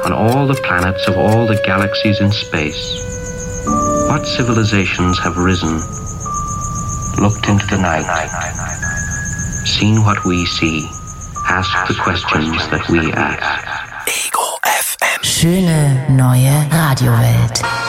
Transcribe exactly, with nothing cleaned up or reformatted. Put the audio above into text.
on all the planets of all the galaxies in space. What civilizations have risen, looked into the night, seen what we see, asked the questions that we ask. Ego F M. Schöne neue Radiowelt.